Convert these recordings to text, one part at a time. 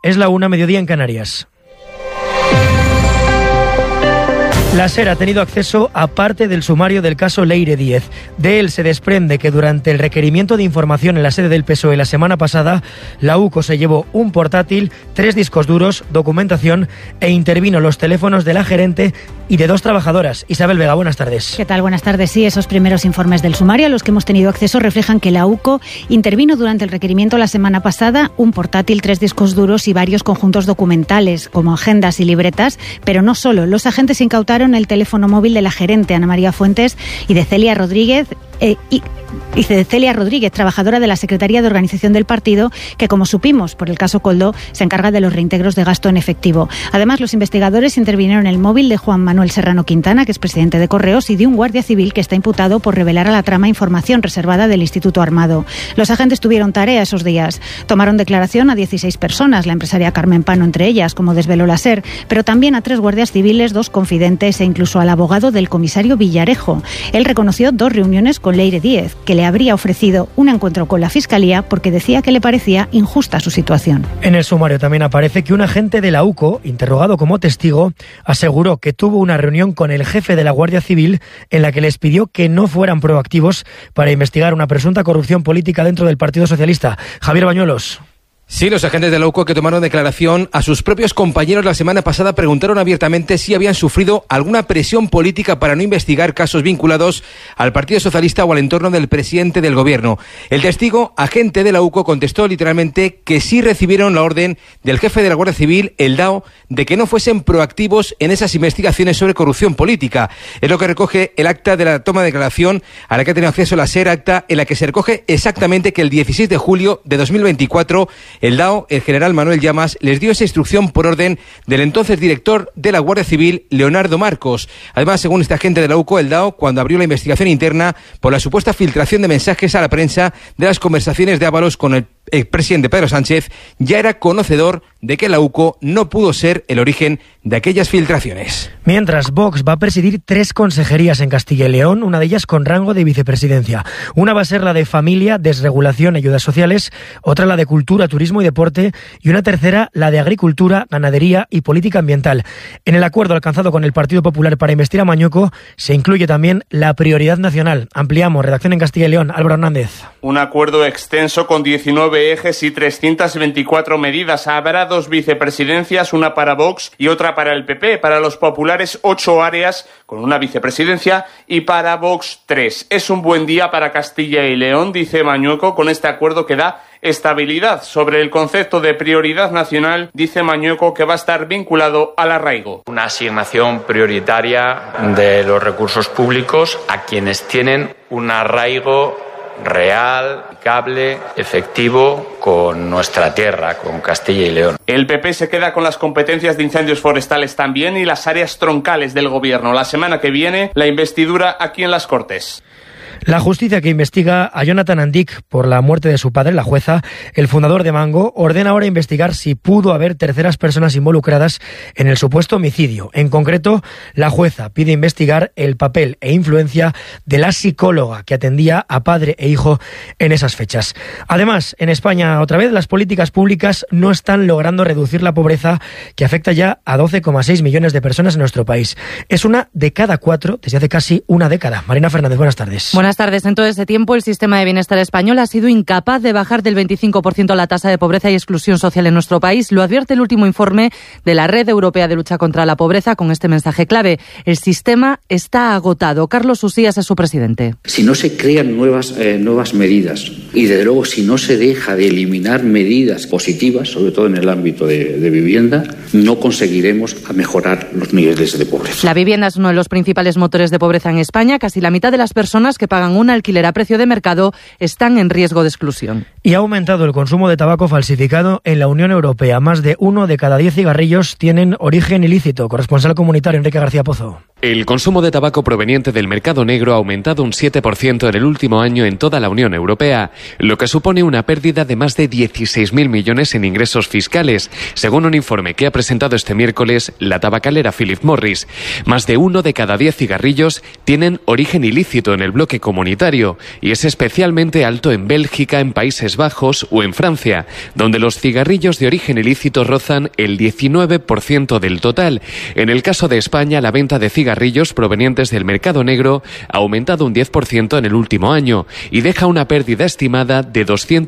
Es la 1, mediodía en Canarias. La SER ha tenido acceso a parte del sumario del caso Leire Díez. De él se desprende que durante el requerimiento de información en la sede del PSOE la semana pasada, la UCO se llevó un portátil, 3 discos duros, documentación e intervino los teléfonos de la gerente y de 2 trabajadoras. Isabel Vega, buenas tardes. ¿Qué tal? Buenas tardes. Sí, esos primeros informes del sumario a los que hemos tenido acceso reflejan que la UCO intervino durante el requerimiento la semana pasada un portátil, 3 discos duros y varios conjuntos documentales, como agendas y libretas, pero no solo. Los agentes incautaron el teléfono móvil de la gerente Ana María Fuentes y de Celia Rodríguez, trabajadora de la Secretaría de Organización del partido, que, como supimos por el caso Koldo, se encarga de los reintegros de gasto en efectivo. Además, los investigadores intervinieron en el móvil de Juan Manuel Serrano Quintana, que es presidente de Correos, y de un guardia civil que está imputado por revelar a la trama información reservada del Instituto Armado. Los agentes tuvieron tarea esos días. Tomaron declaración a 16 personas, la empresaria Carmen Pano entre ellas, como desveló la SER, pero también a 3 guardias civiles, 2 confidentes e incluso al abogado del comisario Villarejo. Él reconoció 2 reuniones con Leire Díez, que le habría ofrecido un encuentro con la Fiscalía porque decía que le parecía injusta su situación. En el sumario también aparece que un agente de la UCO, interrogado como testigo, aseguró que tuvo una reunión con el jefe de la Guardia Civil en la que les pidió que no fueran proactivos para investigar una presunta corrupción política dentro del Partido Socialista. Javier Bañuelos. Sí, los agentes de la UCO que tomaron declaración a sus propios compañeros la semana pasada preguntaron abiertamente si habían sufrido alguna presión política para no investigar casos vinculados al Partido Socialista o al entorno del presidente del gobierno. El testigo, agente de la UCO, contestó literalmente que sí recibieron la orden del jefe de la Guardia Civil, el DAO, de que no fuesen proactivos en esas investigaciones sobre corrupción política. Es lo que recoge el acta de la toma de declaración a la que ha tenido acceso la SER, acta en la que se recoge exactamente que el 16 de julio de 2024 el DAO, el general Manuel Llamas, les dio esa instrucción por orden del entonces director de la Guardia Civil, Leonardo Marcos. Además, según este agente de la UCO, el DAO, cuando abrió la investigación interna por la supuesta filtración de mensajes a la prensa de las conversaciones de Ábalos con el expresidente Pedro Sánchez, ya era conocedor de que la UCO no pudo ser el origen de aquellas filtraciones. Mientras, Vox va a presidir 3 consejerías en Castilla y León, una de ellas con rango de vicepresidencia. Una va a ser la de Familia, Desregulación y Ayudas Sociales, otra la de Cultura, Turismo y Deporte y una tercera la de Agricultura, Ganadería y Política Ambiental. En el acuerdo alcanzado con el Partido Popular para investir a Mañueco se incluye también la prioridad nacional. Ampliamos, redacción en Castilla y León, Álvaro Hernández. Un acuerdo extenso con 19 ejes y 324 medidas. Habrá 2 vicepresidencias, una para Vox y otra para el PP. Para los populares, 8 áreas con una vicepresidencia y para Vox 3. Es un buen día para Castilla y León, dice Mañueco, con este acuerdo que da estabilidad. Sobre el concepto de prioridad nacional, dice Mañueco que va a estar vinculado al arraigo. Una asignación prioritaria de los recursos públicos a quienes tienen un arraigo real, aplicable, efectivo con nuestra tierra, con Castilla y León. El PP se queda con las competencias de incendios forestales también y las áreas troncales del gobierno. La semana que viene, la investidura aquí en las Cortes. La justicia que investiga a Jonathan Andic por la muerte de su padre, la jueza, el fundador de Mango, ordena ahora investigar si pudo haber terceras personas involucradas en el supuesto homicidio. En concreto, la jueza pide investigar el papel e influencia de la psicóloga que atendía a padre e hijo en esas fechas. Además, en España, otra vez, las políticas públicas no están logrando reducir la pobreza que afecta ya a 12,6 millones de personas en nuestro país. Es una de cada 4 desde hace casi una década. Marina Fernández, buenas tardes. Buenas tardes. En todo ese tiempo, el sistema de bienestar español ha sido incapaz de bajar del 25% la tasa de pobreza y exclusión social en nuestro país. Lo advierte el último informe de la Red Europea de Lucha contra la Pobreza con este mensaje clave. El sistema está agotado. Carlos Usías es su presidente. Si no se crean nuevas medidas y, desde luego, si no se deja de eliminar medidas positivas, sobre todo en el ámbito de vivienda, no conseguiremos mejorar los niveles de pobreza. La vivienda es uno de los principales motores de pobreza en España. Casi la mitad de las personas que pagan un alquiler a precio de mercado están en riesgo de exclusión. Y ha aumentado el consumo de tabaco falsificado en la Unión Europea. Más de 1 de cada 10 cigarrillos tienen origen ilícito. Corresponsal comunitario Enrique García Pozo. El consumo de tabaco proveniente del mercado negro ha aumentado un 7% en el último año en toda la Unión Europea, lo que supone una pérdida de más de 16.000 millones en ingresos fiscales, según un informe que ha presentado este miércoles la tabacalera Philip Morris. Más de 1 de cada 10 cigarrillos tienen origen ilícito en el bloque comunitario y es especialmente alto en Bélgica, en Países Bajos o en Francia, donde los cigarrillos de origen ilícito rozan el 19% del total. En el caso de España, la venta de cigarrillos provenientes del mercado negro ha aumentado un 10% en el último año y deja una pérdida estimada de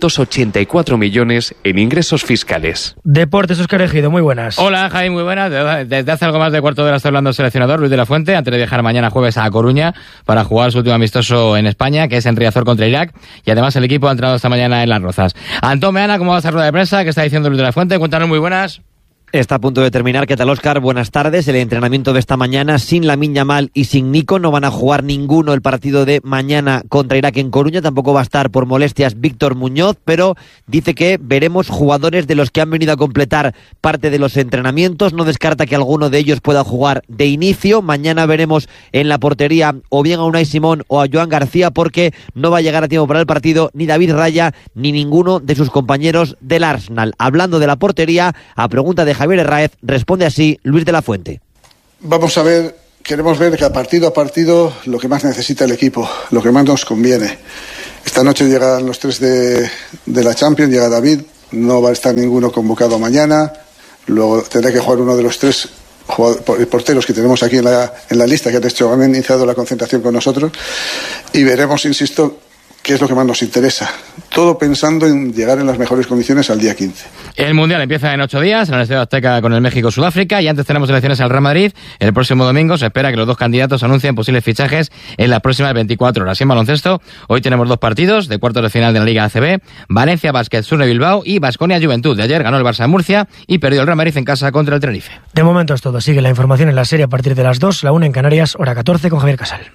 284 millones en ingresos fiscales. Deportes, Óscar Ejido, muy buenas. Hola, Jaime, muy buenas. Desde hace algo más de cuarto de hora está hablando el seleccionador Luis de la Fuente, antes de viajar mañana jueves a Coruña para jugar su último amistoso en España, que es en Riazor contra Irak, y además el equipo ha entrenado esta mañana en Las Rozas. Antón Meana, ¿cómo va esa rueda de prensa? ¿Qué está diciendo Luis de la Fuente? Cuéntanos, muy buenas. Está a punto de terminar. ¿Qué tal, Óscar? Buenas tardes. El entrenamiento de esta mañana sin Lamine Yamal y sin Nico. No van a jugar ninguno el partido de mañana contra Irak en Coruña. Tampoco va a estar por molestias Víctor Muñoz, pero dice que veremos jugadores de los que han venido a completar parte de los entrenamientos. No descarta que alguno de ellos pueda jugar de inicio. Mañana veremos en la portería o bien a Unai Simón o a Joan García, porque no va a llegar a tiempo para el partido ni David Raya ni ninguno de sus compañeros del Arsenal. Hablando de la portería, a pregunta de Javier Herráez, responde así Luis de la Fuente. Vamos a ver, queremos ver que partido a partido lo que más necesita el equipo, lo que más nos conviene. Esta noche llegan los 3 de la Champions, llega David, no va a estar ninguno convocado mañana, luego tendrá que jugar uno de los 3 porteros que tenemos aquí en la lista, que han iniciado la concentración con nosotros, y veremos, insisto, qué es lo que más nos interesa. Todo pensando en llegar en las mejores condiciones al día 15. El Mundial empieza en 8 días en el Estadio Azteca con el México-Sudáfrica, y antes tenemos elecciones al Real Madrid. El próximo domingo se espera que los dos candidatos anuncien posibles fichajes en las próximas 24 horas. En baloncesto, hoy tenemos 2 partidos de cuartos de final de la Liga ACB. Valencia Basket, Surne Bilbao, y Baskonia Juventud. De ayer ganó el Barça en Murcia y perdió el Real Madrid en casa contra el Tenerife. De momento es todo. Sigue la información en la serie a partir de las 2, la 1 en Canarias, hora 14 con Javier Casal.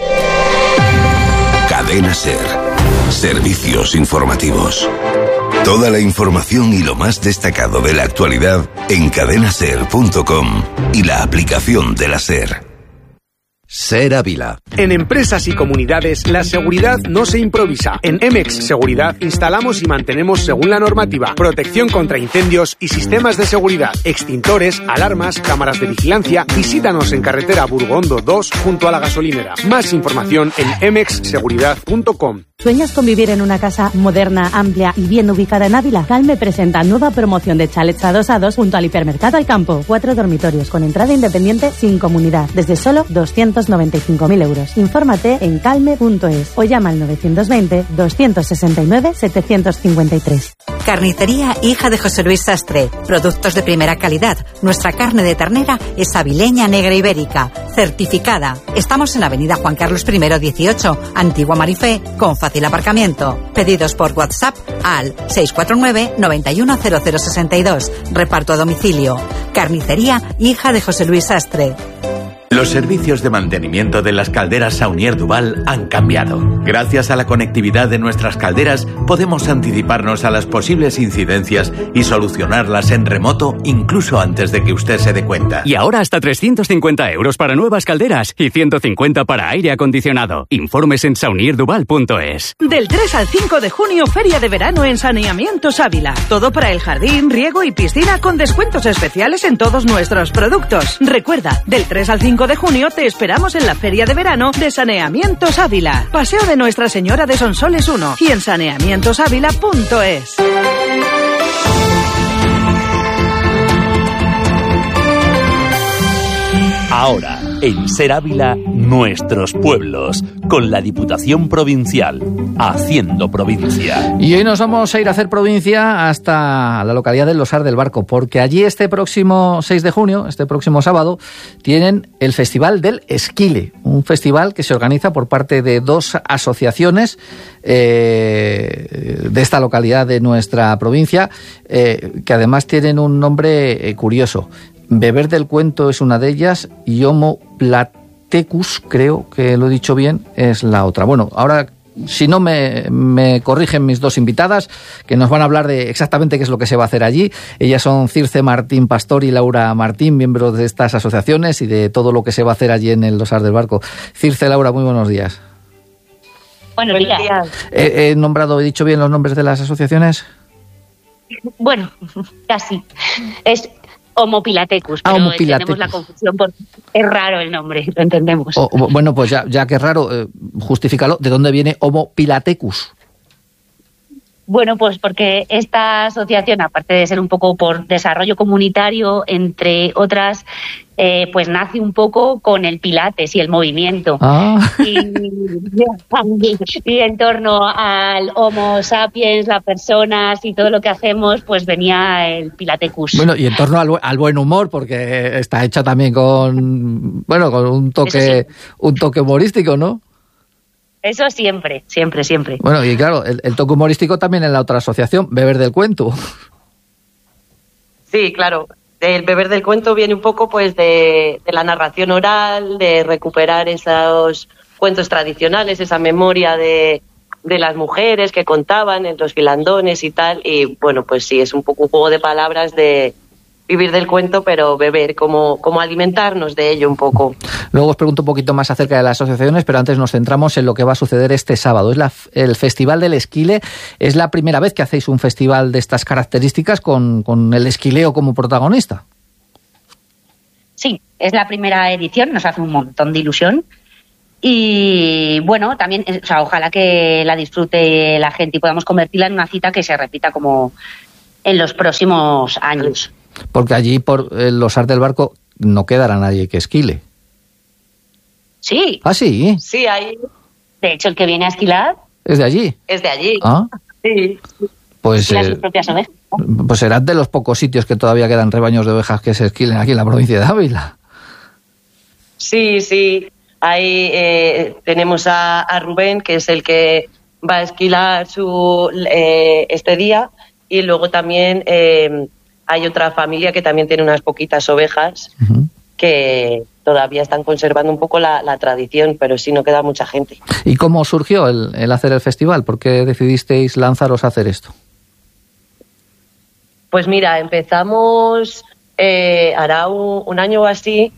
Cadena SER. Servicios informativos. Toda la información y lo más destacado de la actualidad en cadenaser.com y la aplicación de la SER. SER Ávila. En empresas y comunidades, la seguridad no se improvisa. En EMEX Seguridad instalamos y mantenemos según la normativa, protección contra incendios y sistemas de seguridad, extintores, alarmas, cámaras de vigilancia. Visítanos en carretera Burgondo 2 junto a la gasolinera. Más información en emexseguridad.com. ¿Sueñas con vivir en una casa moderna, amplia y bien ubicada en Ávila? Calme presenta nueva promoción de chalets adosados junto al hipermercado al campo. 4 dormitorios con entrada independiente sin comunidad, desde solo 295.000 euros. Infórmate en calme.es o llama al 920-269-753. Carnicería Hija de José Luis Sastre. Productos de primera calidad. Nuestra carne de ternera es avileña negra ibérica, certificada. Estamos en Avenida Juan Carlos I 18, Antigua Marifé, con fácil aparcamiento. Pedidos por WhatsApp al 649 910062. Reparto a domicilio. Carnicería Hija de José Luis Sastre. Los servicios de mantenimiento de las calderas Saunier Duval han cambiado. Gracias a la conectividad de nuestras calderas, podemos anticiparnos a las posibles incidencias y solucionarlas en remoto incluso antes de que usted se dé cuenta. Y ahora hasta 350 euros para nuevas calderas y 150 para aire acondicionado. Informes en saunierduval.es. Del 3 al 5 de junio, Feria de Verano en Saneamientos Ávila. Todo para el jardín, riego y piscina con descuentos especiales en todos nuestros productos. Recuerda, del 3 al 5 de junio te esperamos en la Feria de Verano de Saneamientos Ávila. Paseo de Nuestra Señora de Sonsoles 1 y en saneamientosávila.es. Ahora, en SER Ávila, nuestros pueblos, con la Diputación Provincial, haciendo provincia. Y hoy nos vamos a ir a hacer provincia hasta la localidad de Losar del Barco, porque allí este próximo 6 de junio, este próximo sábado, tienen el Festival del Esquile, un festival que se organiza por parte de 2 asociaciones de esta localidad de nuestra provincia, que además tienen un nombre curioso. Beber del Cuento es una de ellas y Homo Platecus, creo que lo he dicho bien, es la otra. Bueno, ahora si no me corrigen mis dos invitadas, que nos van a hablar de exactamente qué es lo que se va a hacer allí. Ellas son Circe Martín Pastor y Laura Martín, miembros de estas asociaciones y de todo lo que se va a hacer allí en el Dosar del Barco. Circe, Laura, muy buenos días. Buenos días. ¿He dicho bien los nombres de las asociaciones? Bueno, casi. Es Homo Pilatecus, pero tenemos la confusión porque es raro el nombre, lo entendemos. Bueno, pues ya que es raro, justifícalo. ¿De dónde viene Homo Pilatecus? Bueno, pues porque esta asociación, aparte de ser un poco por desarrollo comunitario, entre otras, pues nace un poco con el Pilates y el movimiento. Y en torno al Homo sapiens, las personas y todo lo que hacemos, pues venía el Pilatecus. Bueno, y en torno al buen humor, porque está hecha también con un toque humorístico, ¿no? Eso siempre. Bueno, y claro, el toque humorístico también en la otra asociación, Beber del Cuento. Sí, claro. El Beber del Cuento viene un poco pues de la narración oral, de recuperar esos cuentos tradicionales, esa memoria de las mujeres que contaban en los filandones y tal. Y bueno, pues sí, es un poco un juego de palabras de vivir del cuento, pero beber, como alimentarnos de ello un poco. Luego os pregunto un poquito más acerca de las asociaciones, pero antes nos centramos en lo que va a suceder este sábado. Es el Festival del Esquile. Es la primera vez que hacéis un festival de estas características con el esquileo como protagonista. Sí, es la primera edición, nos hace un montón de ilusión. Y bueno, también, ojalá que la disfrute la gente y podamos convertirla en una cita que se repita como en los próximos años. Porque allí, por los Dosar del Barco, no quedará nadie que esquile. Sí. ¿Ah, sí? Sí, ahí. De hecho, el que viene a esquilar... ¿Es de allí? Es de allí. ¿Ah? Sí. Pues, sus propias ovejas, ¿no? Pues serán de los pocos sitios que todavía quedan rebaños de ovejas que se esquilen aquí en la provincia de Ávila. Sí. Ahí tenemos a Rubén, que es el que va a esquilar este día, y luego también... hay otra familia que también tiene unas poquitas ovejas que todavía están conservando un poco la tradición, pero sí no queda mucha gente. ¿Y cómo surgió el hacer el festival? ¿Por qué decidisteis lanzaros a hacer esto? Pues mira, empezamos hará un año o así,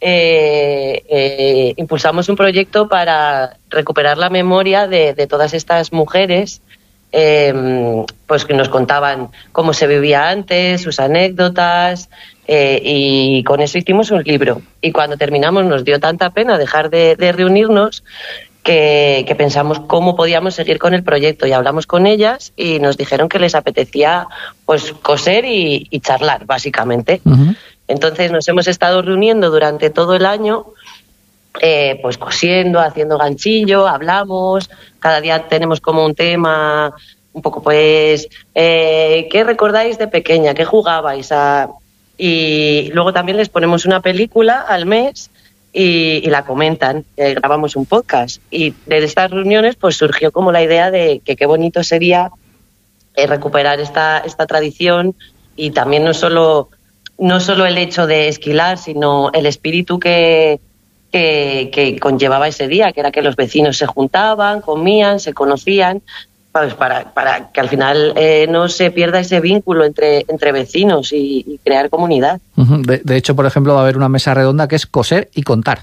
impulsamos un proyecto para recuperar la memoria de todas estas mujeres pues que nos contaban cómo se vivía antes, sus anécdotas, y con eso hicimos un libro. Y cuando terminamos nos dio tanta pena dejar de reunirnos que pensamos cómo podíamos seguir con el proyecto, y hablamos con ellas y nos dijeron que les apetecía pues coser y charlar, básicamente. Entonces nos hemos estado reuniendo durante todo el año, pues cosiendo, haciendo ganchillo, hablamos, cada día tenemos como un tema, un poco pues, ¿qué recordáis de pequeña? ¿Qué jugabais? Y luego también les ponemos una película al mes y la comentan, grabamos un podcast. Y de estas reuniones pues surgió como la idea de que qué bonito sería recuperar esta tradición, y también no solo el hecho de esquilar, sino el espíritu que conllevaba ese día, que era que los vecinos se juntaban, comían, se conocían, pues para que al final no se pierda ese vínculo entre vecinos y crear comunidad. De hecho, por ejemplo, va a haber una mesa redonda que es coser y contar.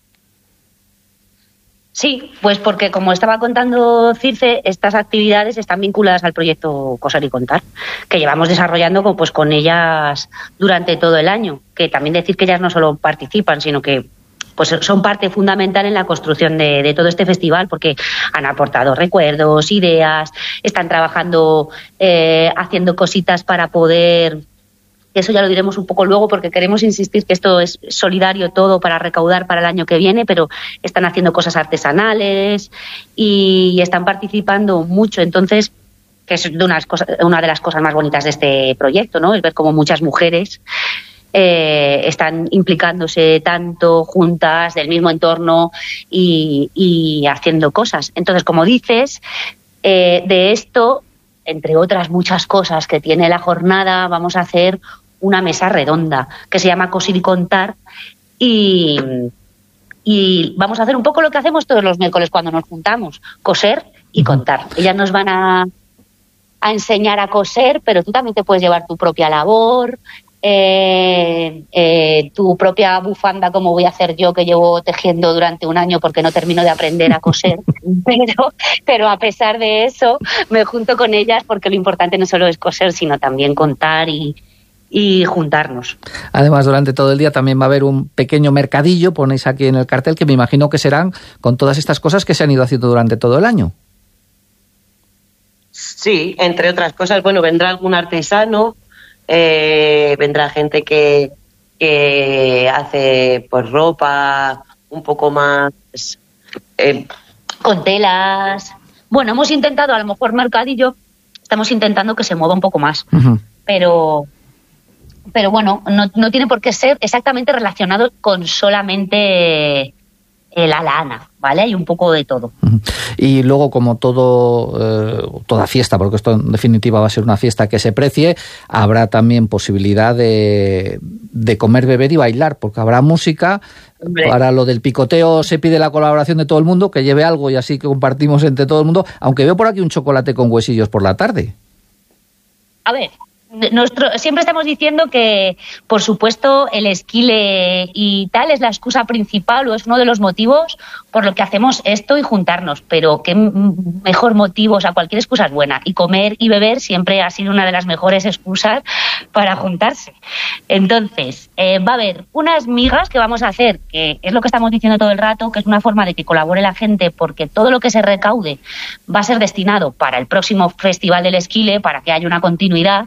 Sí, pues porque como estaba contando Circe, estas actividades están vinculadas al proyecto Coser y Contar, que llevamos desarrollando con ellas durante todo el año. Que también decir que ellas no solo participan, sino que pues son parte fundamental en la construcción de todo este festival, porque han aportado recuerdos, ideas, están trabajando, haciendo cositas para poder... Eso ya lo diremos un poco luego, porque queremos insistir que esto es solidario todo para recaudar para el año que viene, pero están haciendo cosas artesanales y están participando mucho. Entonces, que es una de las cosas más bonitas de este proyecto, ¿no? Es ver cómo muchas mujeres están implicándose tanto juntas del mismo entorno y haciendo cosas. Entonces, como dices, de esto, entre otras muchas cosas que tiene la jornada, vamos a hacer una mesa redonda que se llama Coser y Contar, y vamos a hacer un poco lo que hacemos todos los miércoles cuando nos juntamos: coser y contar. Ellas nos van a enseñar a coser, pero tú también te puedes llevar tu propia labor, tu propia bufanda, como voy a hacer yo, que llevo tejiendo durante un año porque no termino de aprender a coser. pero a pesar de eso me junto con ellas porque lo importante no solo es coser, sino también contar y juntarnos. Además, durante todo el día también va a haber un pequeño mercadillo, ponéis aquí en el cartel, que me imagino que serán con todas estas cosas que se han ido haciendo durante todo el año. Sí, entre otras cosas, bueno, vendrá algún artesano, vendrá gente que hace pues ropa un poco más con telas. Bueno, hemos intentado, a lo mejor mercadillo, estamos intentando que se mueva un poco más, pero bueno, no tiene por qué ser exactamente relacionado con solamente la lana, ¿vale? Hay un poco de todo. Y luego, como toda fiesta, porque esto en definitiva va a ser una fiesta que se precie, habrá también posibilidad de comer, beber y bailar, porque habrá música. Hombre. Para lo del picoteo se pide la colaboración de todo el mundo, que lleve algo y así que compartimos entre todo el mundo, aunque veo por aquí un chocolate con huesillos por la tarde. A ver, siempre estamos diciendo que, por supuesto, el esquile y tal es la excusa principal o es uno de los motivos por lo que hacemos esto y juntarnos, pero qué mejor motivo, o sea, cualquier excusa es buena, y comer y beber siempre ha sido una de las mejores excusas para juntarse. Entonces, va a haber unas migas que vamos a hacer, que es lo que estamos diciendo todo el rato, que es una forma de que colabore la gente, porque todo lo que se recaude va a ser destinado para el próximo Festival del Esquile, para que haya una continuidad.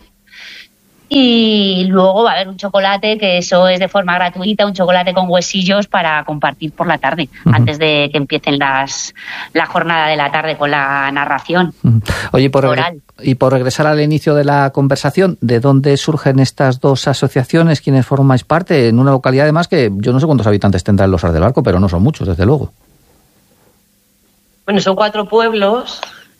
Y luego va a haber un chocolate, que eso es de forma gratuita, un chocolate con huesillos para compartir por la tarde, antes de que empiecen la jornada de la tarde con la narración. Oye, por regresar al inicio de la conversación, ¿de dónde surgen estas dos asociaciones? ¿Quiénes formáis parte? En una localidad, además, que yo no sé cuántos habitantes tendrá el Losar del Barco, pero no son muchos, desde luego. Bueno, son 4 pueblos.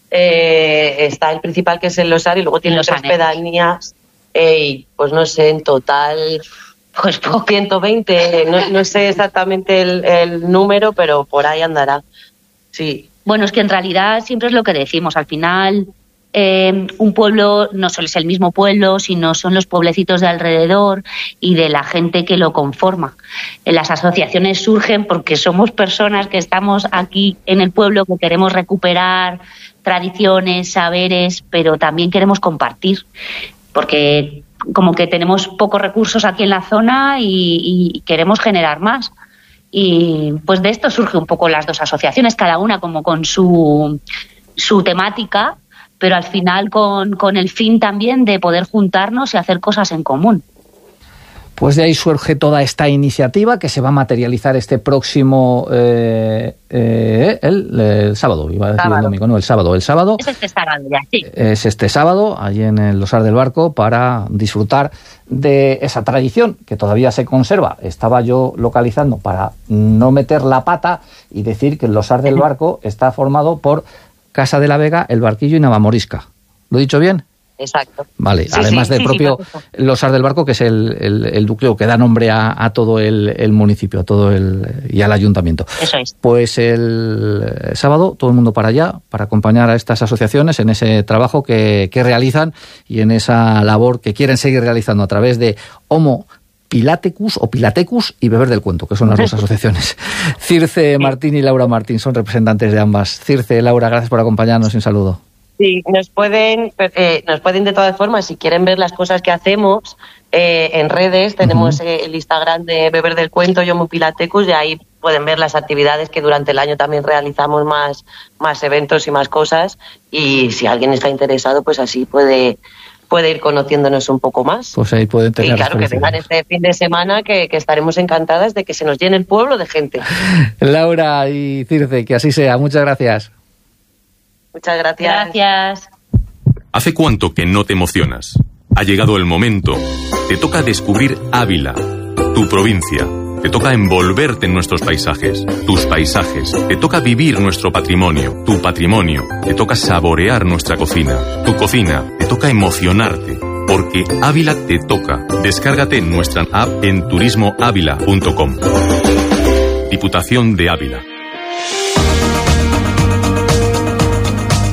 Está el principal, que es el Losar, y luego tiene 3 pedanías. Pues no sé, en total, pues 120, no sé exactamente el número, pero por ahí andará. Sí. Bueno, es que en realidad siempre es lo que decimos, al final un pueblo no solo es el mismo pueblo, sino son los pueblecitos de alrededor y de la gente que lo conforma. Las asociaciones surgen porque somos personas que estamos aquí en el pueblo, que queremos recuperar tradiciones, saberes, pero también queremos compartir, porque como que tenemos pocos recursos aquí en la zona y queremos generar más. Y pues de esto surge un poco las dos asociaciones, cada una como con su temática, pero al final con el fin también de poder juntarnos y hacer cosas en común. Pues de ahí surge toda esta iniciativa que se va a materializar este próximo el sábado, iba a decir el domingo, no, el sábado. Es este sábado ya, sí. Es este sábado, allí en el Losar del Barco, para disfrutar de esa tradición que todavía se conserva. Estaba yo localizando para no meter la pata y decir que el Losar del Barco está formado por Casa de la Vega, El Barquillo y Navamorisca. ¿Lo he dicho bien? Exacto. Vale, sí, además del propio Losar del Barco, que es el núcleo que da nombre a todo el municipio, a todo y al ayuntamiento. Eso es. Pues el sábado todo el mundo para allá, para acompañar a estas asociaciones en ese trabajo que realizan y en esa labor que quieren seguir realizando a través de Homo Pilatecus o Pilatecus y Beber del Cuento, que son las dos asociaciones. Circe Martín y Laura Martín son representantes de ambas. Circe, Laura, gracias por acompañarnos y un saludo. Sí, nos pueden de todas formas, si quieren ver las cosas que hacemos en redes, tenemos el Instagram de Beber del Cuento y Homo Pilatecus, y ahí pueden ver las actividades que durante el año también realizamos, más eventos y más cosas, y si alguien está interesado, pues así puede ir conociéndonos un poco más. Pues ahí pueden tener. Y claro, que vengan este fin de semana, que estaremos encantadas de que se nos llene el pueblo de gente. Laura y Circe, que así sea. Muchas gracias. Muchas gracias. Gracias. ¿Hace cuánto que no te emocionas? Ha llegado el momento. Te toca descubrir Ávila, tu provincia. Te toca envolverte en nuestros paisajes, tus paisajes. Te toca vivir nuestro patrimonio, tu patrimonio. Te toca saborear nuestra cocina, tu cocina. Te toca emocionarte, porque Ávila te toca. Descárgate nuestra app en turismoavila.com. Diputación de Ávila.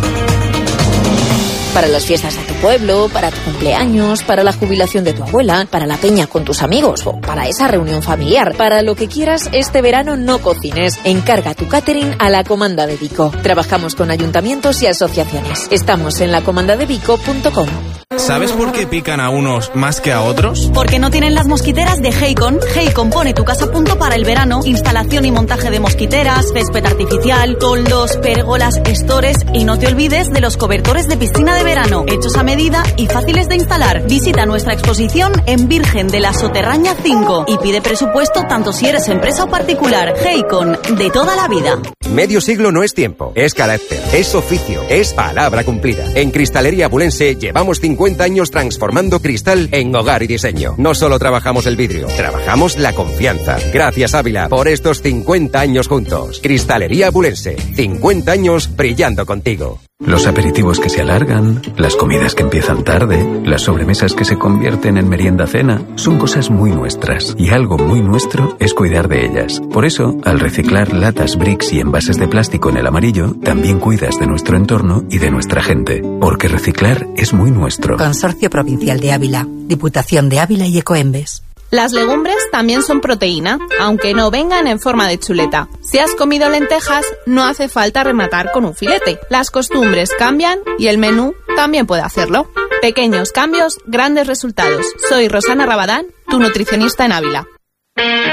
Para las fiestas de tu pueblo, para tu cumpleaños, para la jubilación de tu abuela, para la peña con tus amigos o para esa reunión familiar. Para lo que quieras, este verano no cocines. Encarga tu catering a La Comanda de Vico. Trabajamos con ayuntamientos y asociaciones. Estamos en lacomandadevico.com. ¿Sabes por qué pican a unos más que a otros? Porque no tienen las mosquiteras de Heicon. Heicon pone tu casa a punto para el verano. Instalación y montaje de mosquiteras, césped artificial, toldos, pérgolas, estores y no te olvides de los cobertores de piscina de verano, hechos a medida y fáciles de instalar. Visita nuestra exposición en Virgen de la Soterraña 5 y pide presupuesto tanto si eres empresa o particular. Heicon, de toda la vida. Medio siglo no es tiempo, es carácter, es oficio, es palabra cumplida. En Cristalería Abulense llevamos 50 años transformando cristal en hogar y diseño. No solo trabajamos el vidrio, trabajamos la confianza. Gracias, Ávila, por estos 50 años juntos. Cristalería Abulense, 50 años brillando contigo. Los aperitivos que se alargan, las comidas que empiezan tarde, las sobremesas que se convierten en merienda-cena, son cosas muy nuestras. Y algo muy nuestro es cuidar de ellas. Por eso, al reciclar latas, bricks y envases de plástico en el amarillo, también cuidas de nuestro entorno y de nuestra gente. Porque reciclar es muy nuestro. Consorcio Provincial de Ávila, Diputación de Ávila y Ecoembes. Las legumbres también son proteína, aunque no vengan en forma de chuleta. Si has comido lentejas, no hace falta rematar con un filete. Las costumbres cambian y el menú también puede hacerlo. Pequeños cambios, grandes resultados. Soy Rosana Rabadán, tu nutricionista en Ávila.